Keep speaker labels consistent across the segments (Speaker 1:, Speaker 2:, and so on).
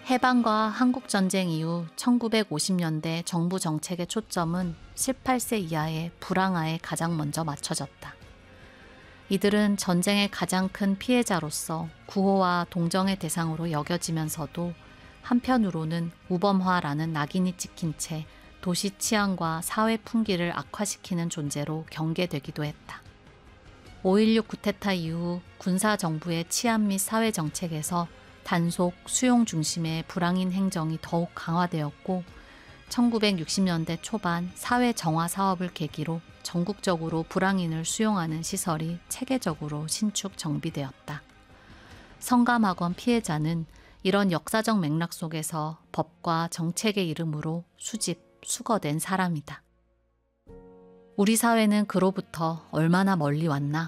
Speaker 1: 해방과 한국전쟁 이후 1950년대 정부 정책의 초점은 18세 이하의 불황아에 가장 먼저 맞춰졌다. 이들은 전쟁의 가장 큰 피해자로서 구호와 동정의 대상으로 여겨지면서도 한편으로는 우범화라는 낙인이 찍힌 채 도시 치안과 사회 풍기를 악화시키는 존재로 경계되기도 했다. 5.16 쿠데타 이후 군사정부의 치안 및 사회정책에서 단속, 수용 중심의 불황인 행정이 더욱 강화되었고 1960년대 초반 사회 정화 사업을 계기로 전국적으로 불황인을 수용하는 시설이 체계적으로 신축 정비되었다. 성감학원 피해자는 이런 역사적 맥락 속에서 법과 정책의 이름으로 수집, 수거된 사람이다. 우리 사회는 그로부터 얼마나 멀리 왔나?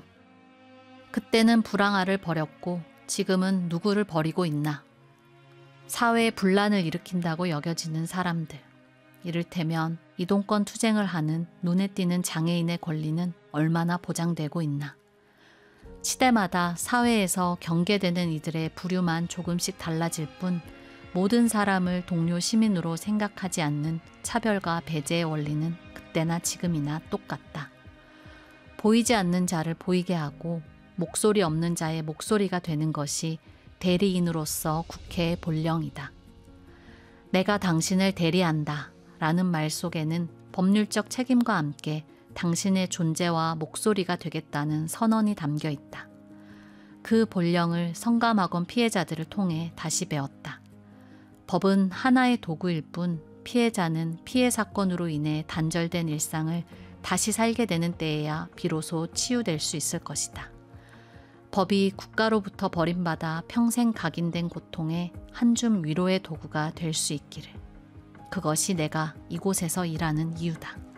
Speaker 1: 그때는 불황아를 버렸고 지금은 누구를 버리고 있나? 사회에 분란을 일으킨다고 여겨지는 사람들, 이를테면 이동권 투쟁을 하는 눈에 띄는 장애인의 권리는 얼마나 보장되고 있나? 시대마다 사회에서 경계되는 이들의 부류만 조금씩 달라질 뿐 모든 사람을 동료 시민으로 생각하지 않는 차별과 배제의 원리는 그때나 지금이나 똑같다. 보이지 않는 자를 보이게 하고 목소리 없는 자의 목소리가 되는 것이 대리인으로서 국회의 본령이다. 내가 당신을 대리한다 라는 말 속에는 법률적 책임과 함께 당신의 존재와 목소리가 되겠다는 선언이 담겨 있다. 그 본령을 성감학원 피해자들을 통해 다시 배웠다. 법은 하나의 도구일 뿐 피해자는 피해 사건으로 인해 단절된 일상을 다시 살게 되는 때에야 비로소 치유될 수 있을 것이다. 법이 국가로부터 버림받아 평생 각인된 고통에 한 줌 위로의 도구가 될 수 있기를. 그것이 내가 이곳에서 일하는 이유다.